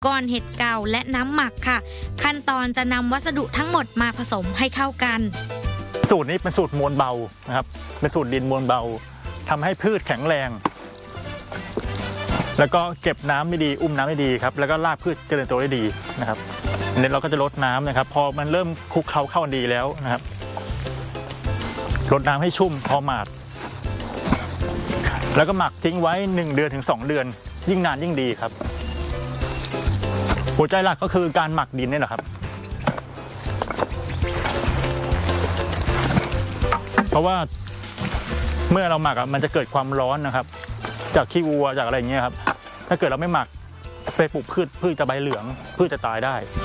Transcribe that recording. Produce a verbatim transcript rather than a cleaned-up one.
ก้อนเห็ดเก่าและน้ำหมักค่ะขั้นตอนจะนำวัสดุทั้งหมดมาผสมให้เข้ากันสูตรนี้เป็นสูตรมวลเบานะครับเป็นสูตรดินมวลเบาทำให้พืชแข็งแรงแล้วก็เก็บน้ำไม่ดีอุ้มน้ำไม่ดีครับแล้วก็รากพืชเจริญโตได้ดีนะครับอันนี้เราก็จะลดน้ำนะครับพอมันเริ่มคลุกเคล้าเข้ากันดีแล้วนะครับลดน้ำให้ชุ่มพอหมาดแล้วก็หมักทิ้งไว้หนึ่งเดือนถึงสองเดือนยิ่งนานยิ่งดีครับหัวใจหลักก็คือการหมักดินนี่แหละครับเพราะว่าเมื่อเราหมักอ่ะมันจะเกิดความร้อนนะครับจากขี้วัวจากอะไรอย่างเงี้ยครับถ้าเกิดเราไม่หมักไปปลูกพืชพืชจะใบเหลืองพืชจะตายได้